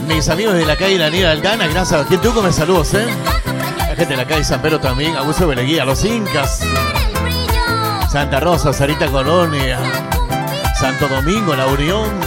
mis amigos de la calle La Nieve Aldana, gracias. Aquí en Tuco me saludos, La gente de la calle San Pedro también, Augusto Beleguía, Los Incas, Santa Rosa, Sarita Colonia, Santo Domingo, La Unión.